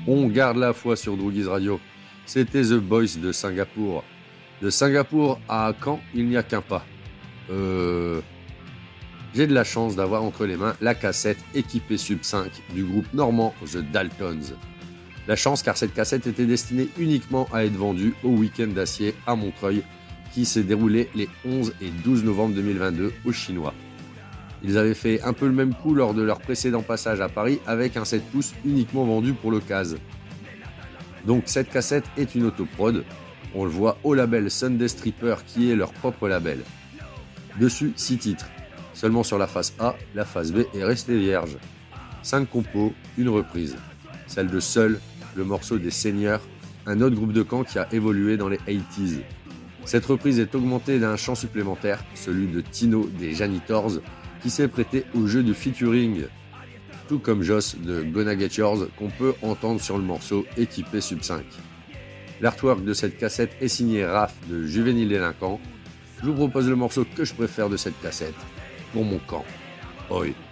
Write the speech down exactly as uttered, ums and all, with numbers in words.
On garde la foi sur Droogies Radio. C'était The Boys de Singapour. De Singapour à Caen, il n'y a qu'un pas. Euh... J'ai de la chance d'avoir entre les mains la cassette équipée Sub cinq du groupe normand The Daltons. La chance car cette cassette était destinée uniquement à être vendue au Week-end d'Acier à Montreuil qui s'est déroulé les onze et douze novembre deux mille vingt-deux aux Chinois. Ils avaient fait un peu le même coup lors de leur précédent passage à Paris avec un sept pouces uniquement vendu pour l'occasion. Donc cette cassette est une autoprod, on le voit au label Sunday Stripper qui est leur propre label. Dessus six titres, seulement sur la face A, la face B est restée vierge. cinq compos, une reprise, celle de Seul, le morceau des Seigneurs, un autre groupe de Caen qui a évolué dans les quatre-vingt-dix. Cette reprise est augmentée d'un chant supplémentaire, celui de Tino des Janitors, qui s'est prêté au jeu du featuring, tout comme Joss de Gonna Get Yours qu'on peut entendre sur le morceau équipé Sub cinq. L'artwork de cette cassette est signé Raph de Juvénile Délinquant. Je vous propose le morceau que je préfère de cette cassette, pour mon camp. Oi.